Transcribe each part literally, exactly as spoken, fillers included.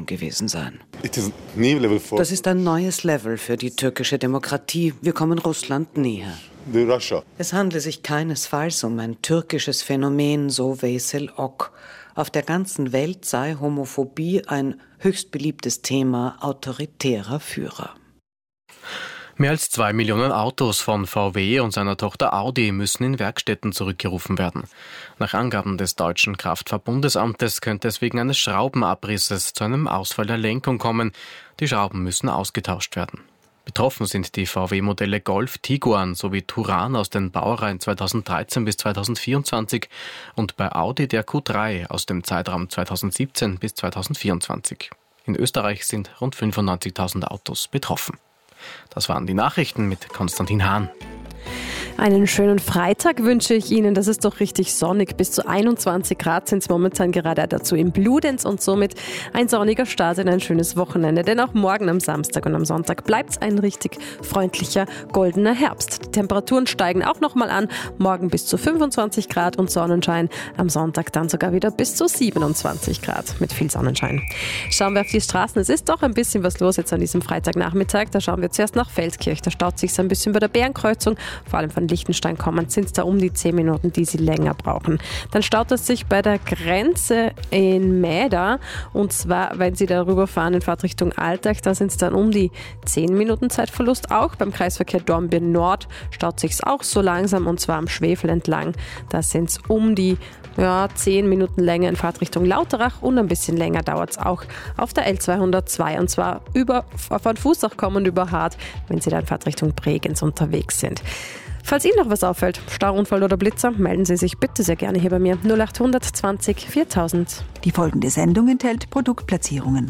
gewesen sein. It is new level for Das ist ein neues Level für die türkische Demokratie. Wir kommen Russland näher. the Russia. Es handle sich keinesfalls um ein türkisches Phänomen, so Veysel Ok. Auf der ganzen Welt sei Homophobie ein höchst beliebtes Thema autoritärer Führer. Mehr als zwei Millionen Autos von V W und seiner Tochter Audi müssen in Werkstätten zurückgerufen werden. Nach Angaben des Deutschen Kraftfahrt-Bundesamtes könnte es wegen eines Schraubenabrisses zu einem Ausfall der Lenkung kommen. Die Schrauben müssen ausgetauscht werden. Betroffen sind die V W-Modelle Golf, Tiguan sowie Touran aus den Baureihen zweitausenddreizehn bis zweitausendvierundzwanzig und bei Audi der Q drei aus dem Zeitraum zweitausendsiebzehn bis zweitausendvierundzwanzig. In Österreich sind rund fünfundneunzigtausend Autos betroffen. Das waren die Nachrichten mit Konstantin Hahn. Einen schönen Freitag wünsche ich Ihnen. Das ist doch richtig sonnig. Bis zu einundzwanzig Grad sind es momentan gerade dazu in Bludenz und somit ein sonniger Start in ein schönes Wochenende. Denn auch morgen am Samstag und am Sonntag bleibt es ein richtig freundlicher, goldener Herbst. Die Temperaturen steigen auch nochmal an. Morgen bis zu fünfundzwanzig Grad und Sonnenschein. Am Sonntag dann sogar wieder bis zu siebenundzwanzig Grad mit viel Sonnenschein. Schauen wir auf die Straßen. Es ist doch ein bisschen was los jetzt an diesem Freitagnachmittag. Da schauen wir zuerst nach Feldkirch. Da staut sich ein bisschen bei der Bärenkreuzung. Vor allem von Liechtenstein kommen, sind es da um die zehn Minuten, die sie länger brauchen. Dann staut es sich bei der Grenze in Mäda und zwar, wenn sie darüber fahren in Fahrtrichtung Altach, da sind es dann um die zehn Minuten Zeitverlust. Auch beim Kreisverkehr Dornbirn Nord staut sich auch so langsam und zwar am Schwefel entlang. Da sind es um die ja, zehn Minuten länger in Fahrtrichtung Lauterach und ein bisschen länger dauert es auch auf der L zweihundertzwei und zwar über, von Fußach kommend über Hart, wenn sie dann in Fahrtrichtung Bregenz unterwegs sind. Falls Ihnen noch was auffällt, Stauunfall oder Blitzer, melden Sie sich bitte sehr gerne hier bei mir. null acht zwanzig viertausend. Die folgende Sendung enthält Produktplatzierungen.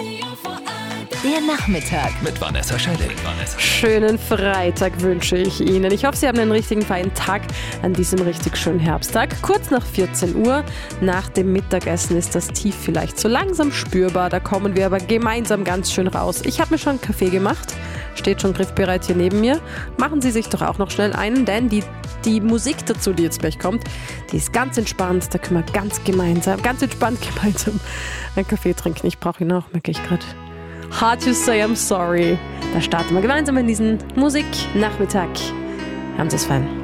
Der Nachmittag mit Vanessa Schellin. Schönen Freitag wünsche ich Ihnen. Ich hoffe, Sie haben einen richtigen feinen Tag an diesem richtig schönen Herbsttag. Kurz nach vierzehn Uhr, nach dem Mittagessen ist das Tief vielleicht so langsam spürbar. Da kommen wir aber gemeinsam ganz schön raus. Ich habe mir schon einen Kaffee gemacht. Steht schon griffbereit hier neben mir. Machen Sie sich doch auch noch schnell einen, denn die, die Musik dazu, die jetzt gleich kommt, die ist ganz entspannt. Da können wir ganz gemeinsam, ganz entspannt gemeinsam einen Kaffee trinken. Ich brauche ihn auch, merke ich gerade. Hard to say I'm sorry. Da starten wir gemeinsam in diesen Musiknachmittag. Haben Sie es fein.